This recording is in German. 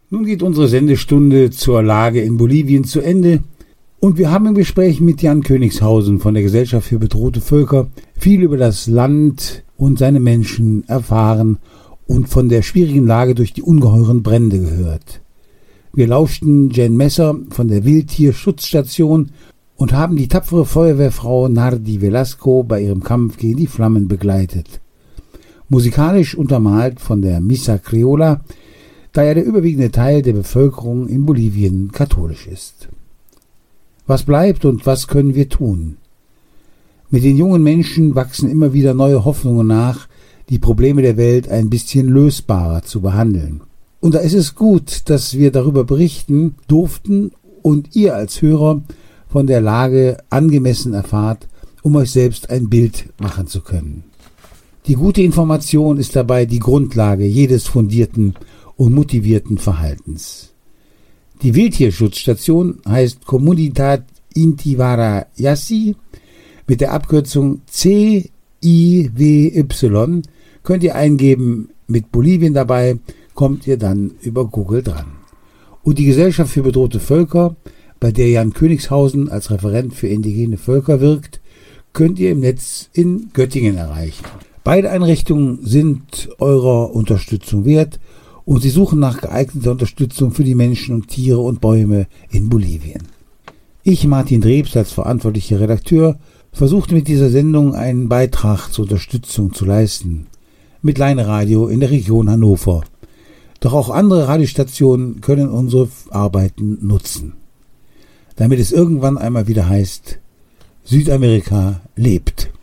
Nun geht unsere Sendestunde zur Lage in Bolivien zu Ende und wir haben im Gespräch mit Jan Königshausen von der Gesellschaft für bedrohte Völker viel über das Land und seine Menschen erfahren und von der schwierigen Lage durch die ungeheuren Brände gehört. Wir lauschten Jen Messer von der Wildtierschutzstation und haben die tapfere Feuerwehrfrau Nardi Velasco bei ihrem Kampf gegen die Flammen begleitet. Musikalisch untermalt von der Missa Criolla, da ja der überwiegende Teil der Bevölkerung in Bolivien katholisch ist. Was bleibt und was können wir tun? Mit den jungen Menschen wachsen immer wieder neue Hoffnungen nach, die Probleme der Welt ein bisschen lösbarer zu behandeln. Und da ist es gut, dass wir darüber berichten durften und ihr als Hörer von der Lage angemessen erfahrt, um euch selbst ein Bild machen zu können. Die gute Information ist dabei die Grundlage jedes fundierten und motivierten Verhaltens. Die Wildtierschutzstation heißt Comunidad Inti Wara-Yassi. Mit der Abkürzung CIWY könnt ihr eingeben, mit Bolivien dabei, kommt ihr dann über Google dran. Und die Gesellschaft für bedrohte Völker, bei der Jan Königshausen als Referent für indigene Völker wirkt, könnt ihr im Netz in Göttingen erreichen. Beide Einrichtungen sind eurer Unterstützung wert und sie suchen nach geeigneter Unterstützung für die Menschen und Tiere und Bäume in Bolivien. Ich, Martin Drebs, als verantwortlicher Redakteur, versuchte mit dieser Sendung einen Beitrag zur Unterstützung zu leisten. Mit Leinradio in der Region Hannover. Doch auch andere Radiostationen können unsere Arbeiten nutzen. Damit es irgendwann einmal wieder heißt, Südamerika lebt.